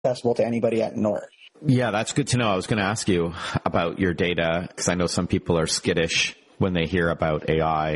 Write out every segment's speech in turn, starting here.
accessible to anybody at Norton. Yeah, that's good to know. I was going to ask you about your data because I know some people are skittish when they hear about AI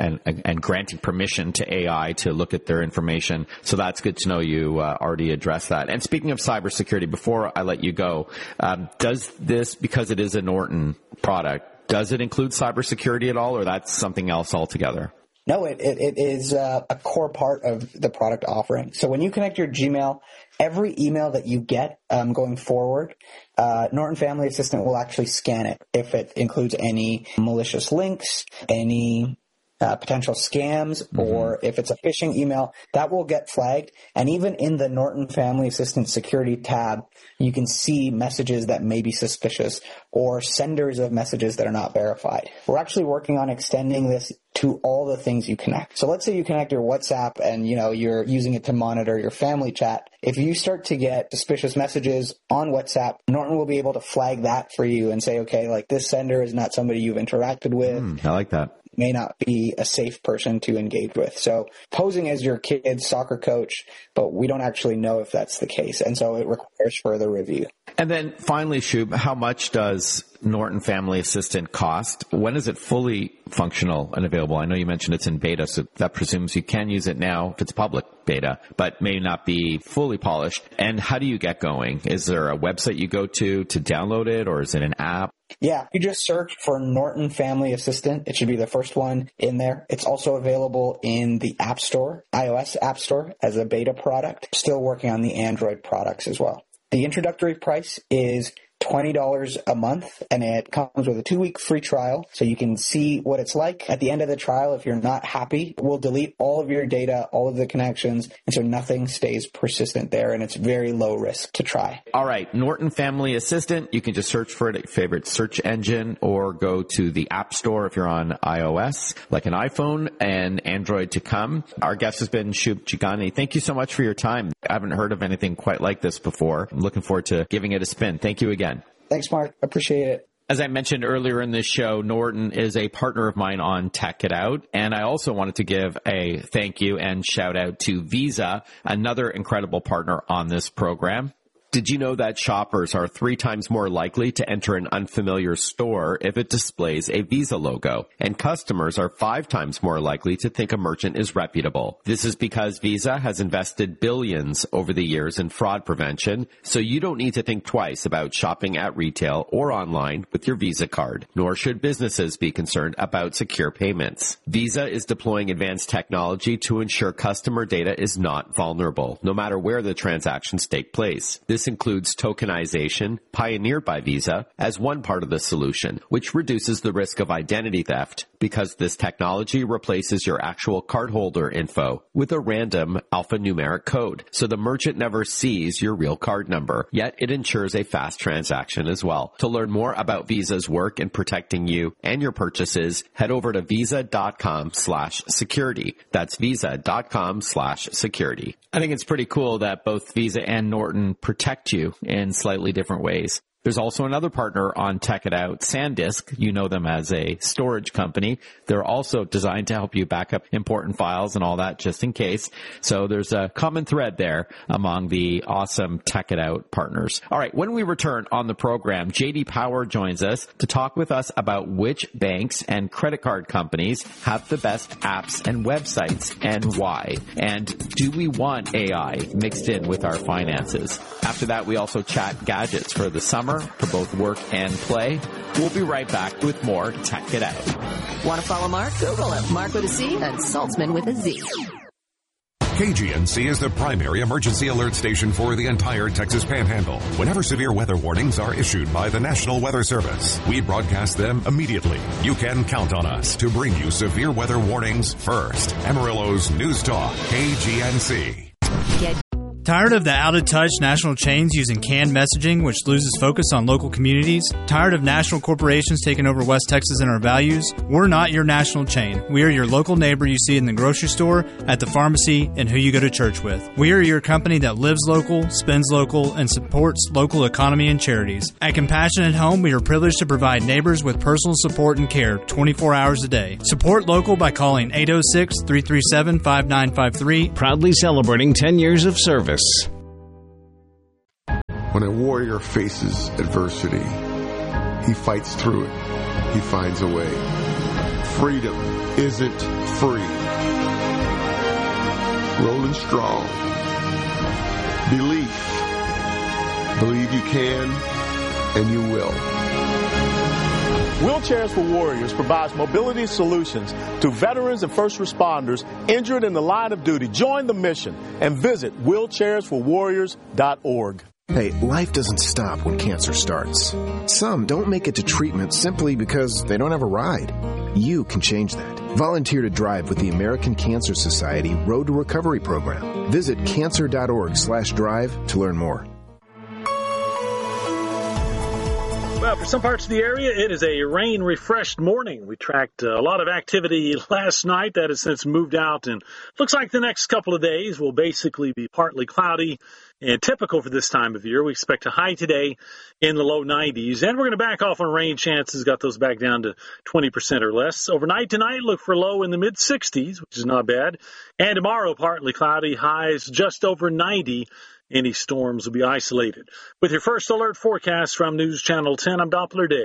and granting permission to AI to look at their information. So that's good to know you already addressed that. And speaking of cybersecurity, before I let you go, does this, because it is a Norton product, does it include cybersecurity at all, or that's something else altogether? No, it is a core part of the product offering. So when you connect your Gmail, every email that you get going forward, Norton Family Assistant will actually scan it if it includes any malicious links, any potential scams, or if it's a phishing email, that will get flagged. And even in the Norton Family Assistant security tab, you can see messages that may be suspicious or senders of messages that are not verified. We're actually working on extending this to all the things you connect. So let's say you connect your WhatsApp and, you're using it to monitor your family chat. If you start to get suspicious messages on WhatsApp, Norton will be able to flag that for you and say, okay, like this sender is not somebody you've interacted with. I like that. May not be a safe person to engage with. So posing as your kid's soccer coach, but we don't actually know if that's the case. And so it requires further review. And then finally, Shub, how much does Norton Family Assistant cost? When is it fully functional and available? I know you mentioned it's in beta, so that presumes you can use it now if it's public beta, but may not be fully polished. And how do you get going? Is there a website you go to download it, or is it an app? Yeah, you just search for Norton Family Assistant. It should be the first one in there. It's also available in the App Store, iOS App Store, as a beta product. Still working on the Android products as well. The introductory price is $20 a month, and it comes with a 2-week free trial, so you can see what it's like. At the end of the trial, if you're not happy, we'll delete all of your data, all of the connections, and so nothing stays persistent there, and it's very low risk to try. All right, Norton Family Assistant, you can just search for it at your favorite search engine or go to the App Store if you're on iOS, like an iPhone, and Android to come. Our guest has been Shub Jagani. Thank you so much for your time. I haven't heard of anything quite like this before. I'm looking forward to giving it a spin. Thank you again. Thanks, Mark. Appreciate it. As I mentioned earlier in this show, Norton is a partner of mine on Tech It Out. And I also wanted to give a thank you and shout out to Visa, another incredible partner on this program. Did you know that shoppers are 3 times more likely to enter an unfamiliar store if it displays a Visa logo? And customers are 5 times more likely to think a merchant is reputable. This is because Visa has invested billions over the years in fraud prevention, so you don't need to think twice about shopping at retail or online with your Visa card, nor should businesses be concerned about secure payments. Visa is deploying advanced technology to ensure customer data is not vulnerable, no matter where the transactions take place. This includes tokenization, pioneered by Visa, as one part of the solution, which reduces the risk of identity theft because this technology replaces your actual cardholder info with a random alphanumeric code, so the merchant never sees your real card number, yet it ensures a fast transaction as well. To learn more about Visa's work in protecting you and your purchases, head over to visa.com/security. That's visa.com/security. I think it's pretty cool that both Visa and Norton protect you in slightly different ways. There's also another partner on Tech It Out, SanDisk. You know them as a storage company. They're also designed to help you back up important files and all that just in case. So there's a common thread there among the awesome Tech It Out partners. All right, when we return on the program, JD Power joins us to talk with us about which banks and credit card companies have the best apps and websites and why. And do we want AI mixed in with our finances? After that, we also chat gadgets for the summer for both work and play. We'll be right back with more Tech It Out. Want to follow Mark? Google him. Mark with a C and Saltzman with a Z. KGNC is the primary emergency alert station for the entire Texas Panhandle. Whenever severe weather warnings are issued by the National Weather Service, we broadcast them immediately. You can count on us to bring you severe weather warnings first. Amarillo's News Talk, KGNC. Tired of the out-of-touch national chains using canned messaging, which loses focus on local communities? Tired of national corporations taking over West Texas and our values? We're not your national chain. We are your local neighbor you see in the grocery store, at the pharmacy, and who you go to church with. We are your company that lives local, spends local, and supports local economy and charities. At Compassionate Home, we are privileged to provide neighbors with personal support and care 24 hours a day. Support local by calling 806-337-5953. Proudly celebrating 10 years of service. When a warrior faces adversity, he fights through it. He finds a way. Freedom isn't free. Rolling strong. Belief. Believe you can, and you will. Wheelchairs for Warriors provides mobility solutions to veterans and first responders injured in the line of duty. Join the mission and visit wheelchairsforwarriors.org. Hey, life doesn't stop when cancer starts. Some don't make it to treatment simply because they don't have a ride. You can change that. Volunteer to drive with the American Cancer Society Road to Recovery program. Visit cancer.org/drive to learn more. Well, for some parts of the area, it is a rain-refreshed morning. We tracked a lot of activity last night that has since moved out, and looks like the next couple of days will basically be partly cloudy and typical for this time of year. We expect a high today in the low 90s, and we're going to back off on rain chances, got those back down to 20% or less. Overnight tonight, look for low in the mid-60s, which is not bad, and tomorrow, partly cloudy, highs just over 90. Any storms will be isolated. With your first alert forecast from News Channel 10, I'm Doppler Day.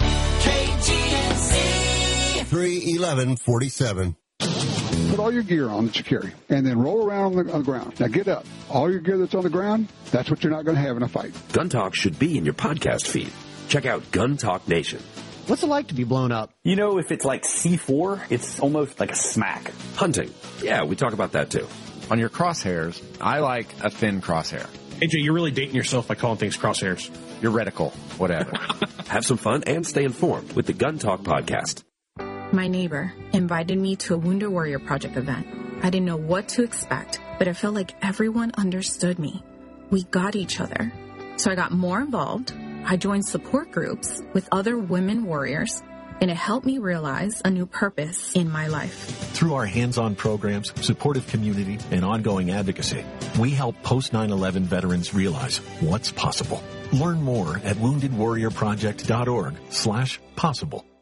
KGNC 31147. Put all your gear on that you carry, and then roll around on the ground. Now get up. All your gear that's on the ground, that's what you're not going to have in a fight. Gun Talk should be in your podcast feed. Check out Gun Talk Nation. What's it like to be blown up? You know, if it's like C4, it's almost like a smack. Hunting. Yeah, we talk about that too. On your crosshairs, I like a thin crosshair. AJ, you're really dating yourself by calling things crosshairs. Your reticle, whatever. Have some fun and stay informed with the Gun Talk podcast. My neighbor invited me to a Wounded Warrior Project event. I didn't know what to expect, but I felt like everyone understood me. We got each other. So I got more involved. I joined support groups with other women warriors, and it helped me realize a new purpose in my life. Through our hands-on programs, supportive community, and ongoing advocacy, we help post-9/11 veterans realize what's possible. Learn more at woundedwarriorproject.org/possible.